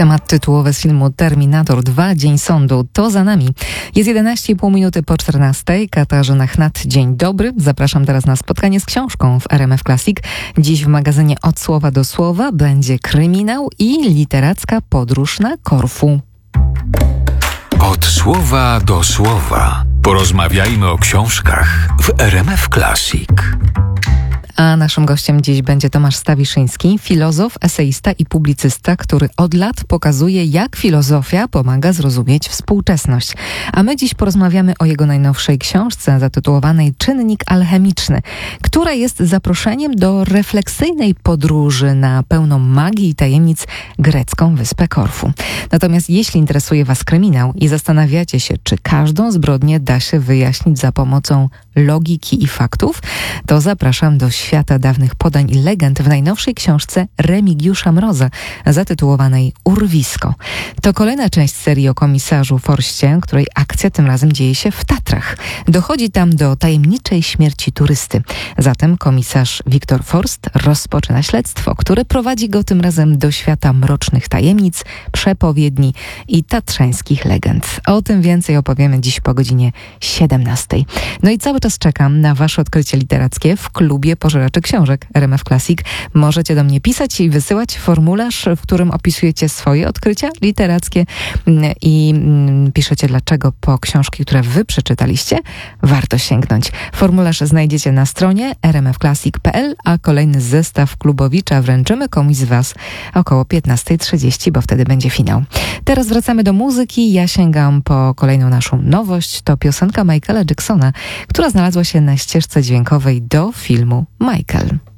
Temat tytułowy z filmu Terminator 2. Dzień sądu to za nami. Jest 11,5 minuty po 14. Katarzyna Chnat. Dzień dobry. Zapraszam teraz na spotkanie z książką w RMF Classic. Dziś w magazynie Od słowa do słowa będzie kryminał i literacka podróż na Korfu. Od słowa do słowa. Porozmawiajmy o książkach w RMF Classic. A naszym gościem dziś będzie Tomasz Stawiszyński, filozof, eseista i publicysta, który od lat pokazuje, jak filozofia pomaga zrozumieć współczesność. A my dziś porozmawiamy o jego najnowszej książce zatytułowanej Czynnik alchemiczny, która jest zaproszeniem do refleksyjnej podróży na pełną magii i tajemnic grecką wyspę Korfu. Natomiast jeśli interesuje Was kryminał i zastanawiacie się, czy każdą zbrodnię da się wyjaśnić za pomocą logiki i faktów, to zapraszam do świata dawnych podań i legend w najnowszej książce Remigiusza Mroza, zatytułowanej Urwisko. To kolejna część serii o komisarzu Forście, której akcja tym razem dzieje się w Tatrach. Dochodzi tam do tajemniczej śmierci turysty. Zatem komisarz Wiktor Forst rozpoczyna śledztwo, które prowadzi go tym razem do świata mrocznych tajemnic, przepowiedni i tatrzańskich legend. O tym więcej opowiemy dziś po godzinie 17. No i cały czas czekam na Wasze odkrycie literackie w klubie pożeraczy książek RMF Classic. Możecie do mnie pisać i wysyłać formularz, w którym opisujecie swoje odkrycia literackie i piszecie, dlaczego po książki, które Wy przeczytaliście, warto sięgnąć. Formularz znajdziecie na stronie rmfclassic.pl, a kolejny zestaw Klubowicza wręczymy komuś z Was około 15:30, bo wtedy będzie finał. Teraz wracamy do muzyki. Ja sięgam po kolejną naszą nowość. To piosenka Michaela Jacksona, która znalazła się na ścieżce dźwiękowej do filmu Michael.